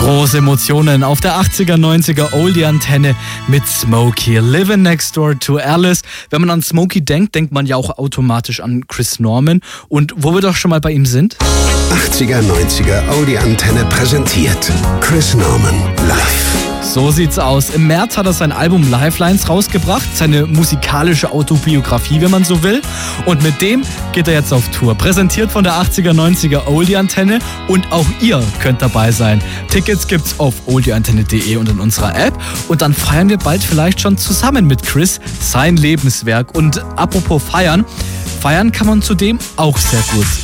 Große Emotionen auf der 80er, 90er Oldie-Antenne mit Smokey. Living Next Door to Alice. Wenn man an Smokey denkt, denkt man ja auch automatisch an Chris Norman. Und wo wir doch schon mal bei ihm sind? 80er, 90er Oldie-Antenne präsentiert Chris Norman live. So sieht's aus. Im März hat er sein Album Lifelines rausgebracht, seine musikalische Autobiografie, wenn man so will. Und mit dem geht er jetzt auf Tour. Präsentiert von der 80er, 90er Oldie-Antenne. Und auch ihr könnt dabei sein. Tickets gibt's auf oldieantenne.de und in unserer App. Und dann feiern wir bald vielleicht schon zusammen mit Chris sein Lebenswerk. Und apropos feiern, feiern kann man zudem auch sehr gut.